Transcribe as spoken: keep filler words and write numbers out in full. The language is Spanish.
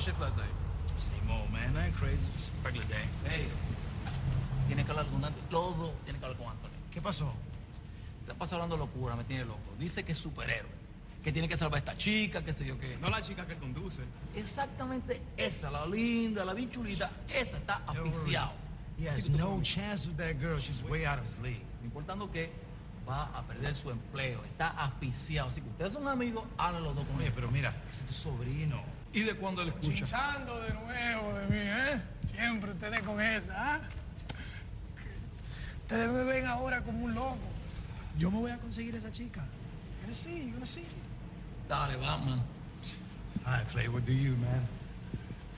shift last night? Same old, man. Nothing crazy. Just a regular day. Hey, tienes que hablar con Anthony. Los dos tienen que hablar con Anthony. ¿Qué pasó? Se pasa hablando locura, me tiene loco. Dice que es superhéroe, que tiene que salvar a esta chica, qué sé yo qué. No la chica que conduce. Exactamente esa, la linda, la bien chulita, esa está aficiado. He has no chance with that girl. She's way out of his league. Importando que va a perder su empleo, está aficiado. Así que ustedes son amigos, hablen los dos con Oye, él. pero mira, ese es tu sobrino. ¿Y de cuándo él escucha? Chinchando de nuevo de mí, ¿eh? Siempre ustedes con esa, ¿ah? Ustedes me ven ahora como un loco. Yo me voy a conseguir esa chica. You're gonna see, you're gonna see. Dale, Batman. All right, Clay, what do you, man?